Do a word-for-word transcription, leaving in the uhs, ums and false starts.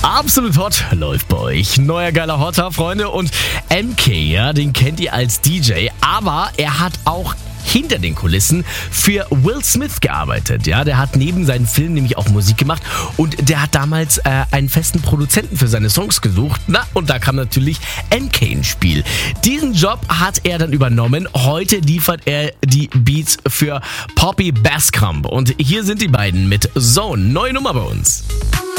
Absolut Hot läuft bei euch. Neuer geiler Hotter, Freunde. Und M K, ja, den kennt ihr als D J, aber er hat auch hinter den Kulissen für Will Smith gearbeitet. Ja, der hat neben seinen Filmen nämlich auch Musik gemacht und der hat damals äh, einen festen Produzenten für seine Songs gesucht. Na, und da kam natürlich M K ins Spiel. Diesen Job hat er dann übernommen. Heute liefert er die Beats für Poppy Bascomb. Und hier sind die beiden mit Zone. Neue Nummer bei uns.